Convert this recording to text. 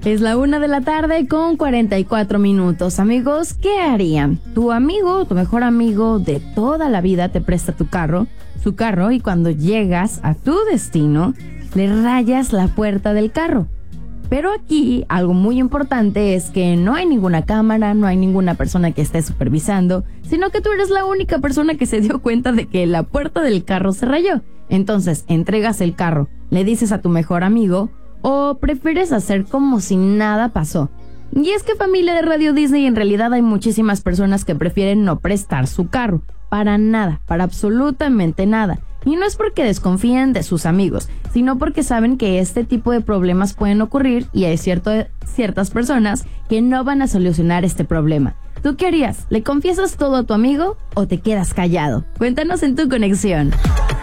Es la 1:00 con 44 minutos. Amigos, ¿qué harían? Tu amigo, tu mejor amigo de toda la vida te presta su carro, y cuando llegas a tu destino, le rayas la puerta del carro. Pero aquí, algo muy importante es que no hay ninguna cámara, no hay ninguna persona que esté supervisando, sino que tú eres la única persona que se dio cuenta de que la puerta del carro se rayó. Entonces, entregas el carro, le dices a tu mejor amigo, ¿o prefieres hacer como si nada pasó? Y es que, familia de Radio Disney, en realidad hay muchísimas personas que prefieren no prestar su carro. Para nada, para absolutamente nada. Y no es porque desconfíen de sus amigos, sino porque saben que este tipo de problemas pueden ocurrir y hay ciertas personas que no van a solucionar este problema. ¿Tú qué harías? ¿Le confiesas todo a tu amigo o te quedas callado? Cuéntanos en tu conexión.